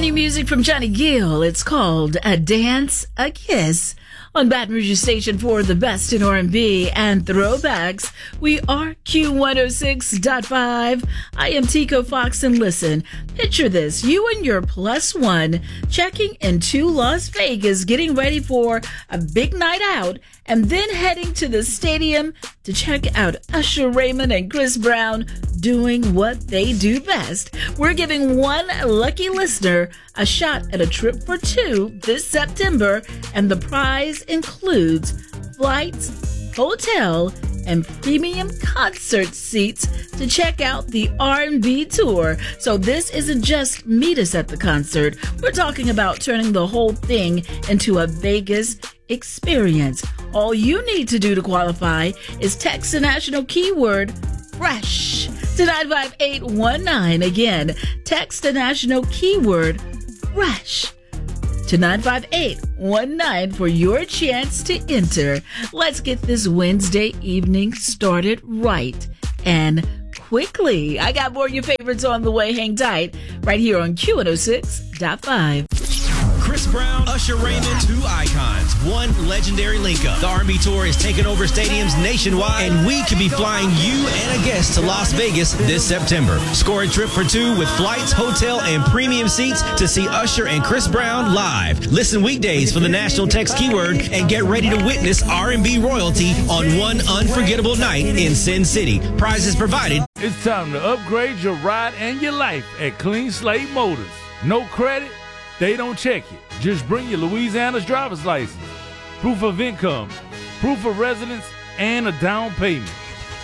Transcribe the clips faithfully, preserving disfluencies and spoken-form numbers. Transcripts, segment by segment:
Brand new music from Johnny Gill. It's called A Dance, A Kiss. On Baton Rouge's station for the best in R and B and throwbacks, we are Q one oh six point five. I am Tico Fox, and listen, picture this. You and your plus one checking into Las Vegas, getting ready for a big night out, and then heading to the stadium to check out Usher Raymond and Chris Brown doing what they do best. We're giving one lucky listener a shot at a trip for two this September, and the prize includes flights, hotel, and premium concert seats to check out the R and B tour. So this isn't just meet us at the concert. We're talking about turning the whole thing into a Vegas experience. All you need to do to qualify is text the national keyword FRESH to nine five eight one nine. Again, text the national keyword FRESH to nine five eight one nine for your chance to enter. Let's get this Wednesday evening started right and quickly. I got more of your favorites on the way. Hang tight right here on Q one oh six point five. Chris Brown, Usher Raymond, two icons, one legendary link-up. The R and B tour is taking over stadiums nationwide, and we could be flying you and a guest to Las Vegas this September. Score a trip for two with flights, hotel, and premium seats to see Usher and Chris Brown live. Listen weekdays for the national text keyword and get ready to witness R and B royalty on one unforgettable night in Sin City. Prizes provided. It's time to upgrade your ride and your life at Clean Slate Motors. No credit? They don't check it. Just bring your Louisiana's driver's license, proof of income, proof of residence, and a down payment.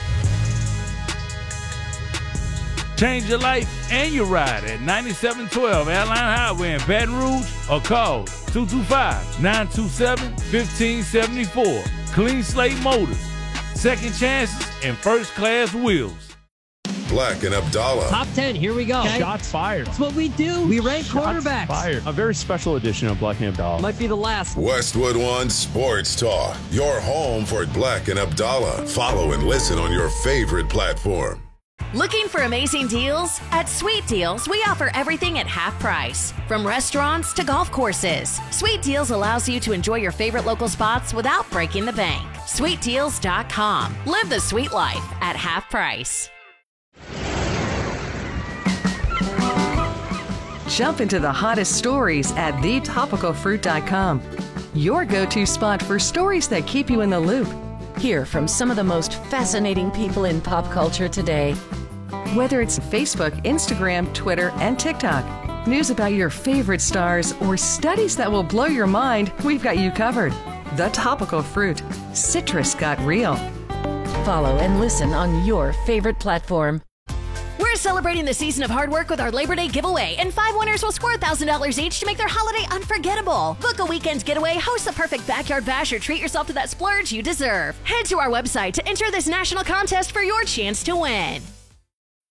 Change your life and your ride at ninety-seven twelve Airline Highway in Baton Rouge, or call two two five, nine two seven, one five seven four. Clean Slate Motors. Second chances and first class wheels. Black and Abdallah. Top ten, here we go. Okay. Shots fired. That's what we do. We rank Shots quarterbacks. Fired. A very special edition of Black and Abdallah. Might be the last. Westwood One Sports Talk. Your home for Black and Abdallah. Follow and listen on your favorite platform. Looking for amazing deals? At Sweet Deals, we offer everything at half price. From restaurants to golf courses, Sweet Deals allows you to enjoy your favorite local spots without breaking the bank. sweet deals dot com. Live the sweet life at half price. Jump into the hottest stories at the topical fruit dot com. Your go-to spot for stories that keep you in the loop. Hear from some of the most fascinating people in pop culture today. Whether it's Facebook, Instagram, Twitter, and TikTok, news about your favorite stars, or studies that will blow your mind, we've got you covered. The Topical Fruit. Citrus got real. Follow and listen on your favorite platform. We're celebrating the season of hard work with our Labor Day giveaway, and five winners will score one thousand dollars each to make their holiday unforgettable. Book a weekend getaway, host the perfect backyard bash, or treat yourself to that splurge you deserve. Head to our website to enter this national contest for your chance to win.